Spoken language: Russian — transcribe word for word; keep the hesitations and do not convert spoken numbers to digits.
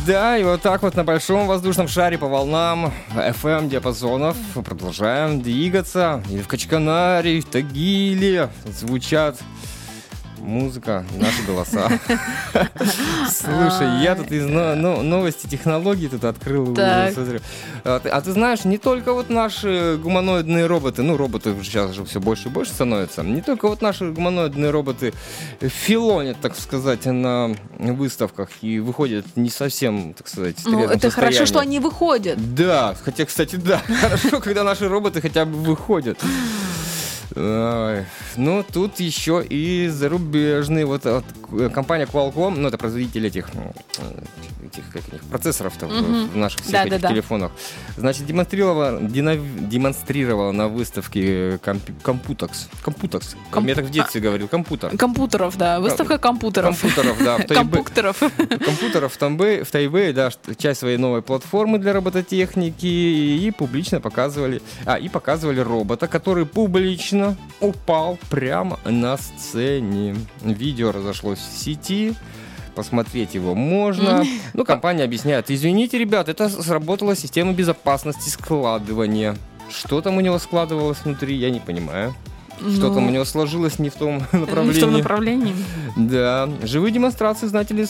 Да, и вот так вот на большом воздушном шаре по волнам эф эм-диапазонов продолжаем двигаться. И в Качканаре, и в Тагиле звучат музыка и наши голоса. Слушай, я тут из новости технологий тут открыл. А ты знаешь, не только вот наши гуманоидные роботы, ну, роботы сейчас же все больше и больше становятся, не только вот наши гуманоидные роботы филонят, так сказать, на выставках и выходят не совсем, так сказать, в трезвом это состоянии. хорошо, что они выходят. Да, хотя, кстати, да, хорошо, когда наши роботы хотя бы выходят. Ой. Ну, тут еще и зарубежные, вот, вот компания Qualcomm, ну, это производитель этих, этих, как этих процессоров-то uh-huh. в, в наших всех да, этих да, телефонах. Да. Значит, демонстрировала, демонстрировала на выставке Computex. Computex. Комп... Я так в детстве а, говорил, компьютер. Компьютеров, да, выставка компьютеров. Компьютеров, да. Компьютеров. Компьютеров в Тайбэе, да, часть своей новой платформы для робототехники, и публично показывали, а, и показывали робота, который публично упал прямо на сцене. Видео разошлось в сети. Посмотреть его можно. Ну, компания объясняет: извините, ребят, это сработала система безопасности складывания. Что там у него складывалось внутри, я не понимаю. Что ну, там у него сложилось не в том направлении. Не в том направлении. Да. Живые демонстрации, знаете ли,